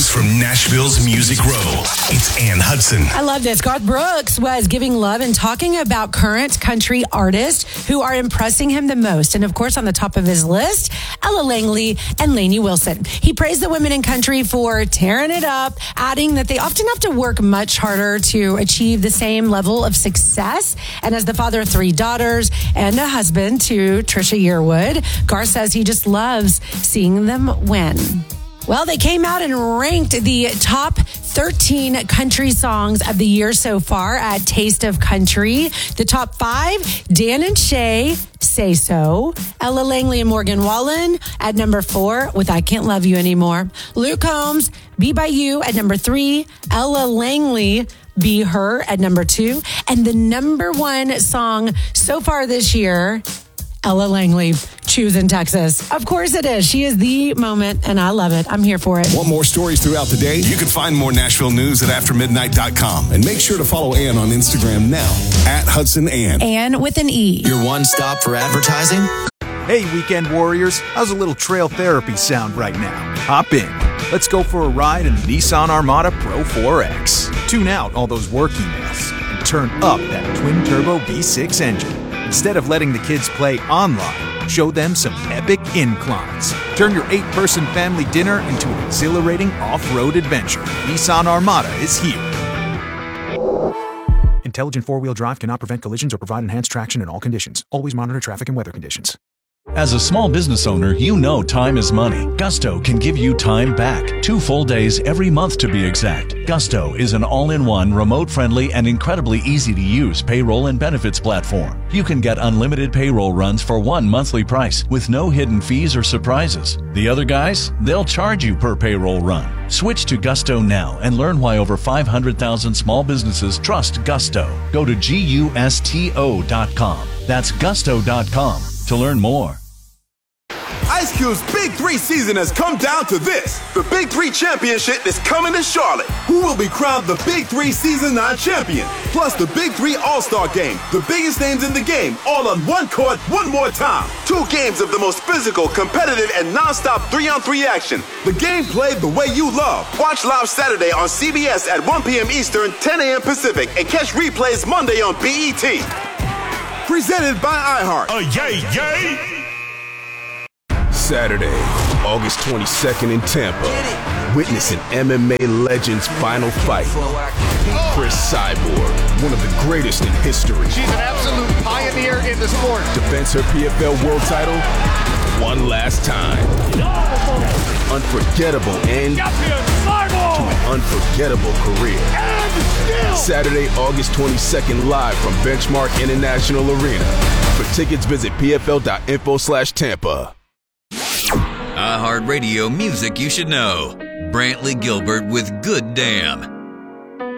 news from Nashville's Music Row. It's Ann Hudson. I love this. Garth Brooks was giving love and talking about current country artists who are impressing him the most. And of course, on the top of his list, Ella Langley and Lainey Wilson. He praised the women in country for tearing it up, adding that they often have to work much harder to achieve the same level of success. And as the father of 3 daughters and a husband to Trisha Yearwood, Garth says he just loves seeing them win. Well, they came out and ranked the top 13 country songs of the year so far at Taste of Country. The top 5, Dan and Shay, Say So. Ella Langley and Morgan Wallen at number 4 with I Can't Love You Anymore. Luke Combs, Be By You at number 3. Ella Langley, Be Her at number 2. And the number 1 song so far this year, Ella Langley, Choosing Texas. Of course it is. She is the moment, and I love it. I'm here for it. Want more stories throughout the day? You can find more Nashville news at aftermidnight.com. And make sure to follow Ann on Instagram now, at Hudson Ann. Ann with an E. Your one stop for advertising? Hey, weekend warriors. How's a little trail therapy sound right now? Hop in. Let's go for a ride in the Nissan Armada Pro 4X. Tune out all those work emails and turn up that twin-turbo V6 engine. Instead of letting the kids play online, show them some epic inclines. Turn your 8-person family dinner into an exhilarating off-road adventure. Nissan Armada is here. Intelligent 4-wheel drive cannot prevent collisions or provide enhanced traction in all conditions. Always monitor traffic and weather conditions. As a small business owner, you know time is money. Gusto can give you time back. 2 full days every month to be exact. Gusto is an all-in-one, remote-friendly, and incredibly easy-to-use payroll and benefits platform. You can get unlimited payroll runs for 1 monthly price with no hidden fees or surprises. The other guys, they'll charge you per payroll run. Switch to Gusto now and learn why over 500,000 small businesses trust Gusto. Go to GUSTO.com. That's Gusto.com to learn more. Ice Cube's Big 3 season has come down to this. The Big 3 Championship is coming to Charlotte. Who will be crowned the Big 3 Season 9 champion? Plus the Big 3 All-Star Game. The biggest names in the game, all on one court, one more time. 2 games of the most physical, competitive, and non-stop 3-on-3 action. The game played the way you love. Watch live Saturday on CBS at 1 p.m. Eastern, 10 a.m. Pacific, and catch replays Monday on BET. Presented by iHeart. Yay, yay! Saturday, August 22nd in Tampa. Witness an MMA legend's final fight. Chris Cyborg, one of the greatest in history. She's an absolute pioneer in the sport. Defends her PFL world title one last time. Unforgettable end to an unforgettable career. Saturday, August 22nd, live from Benchmark International Arena. For tickets, visit pfl.info/Tampa. iHeartRadio music you should know. Brantley Gilbert with Good Damn.